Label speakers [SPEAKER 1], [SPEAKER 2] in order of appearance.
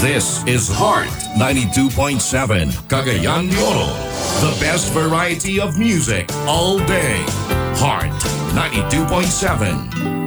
[SPEAKER 1] This is Heart 92.7 Cagayan de Oro. The best variety of music all day. Heart 92.7.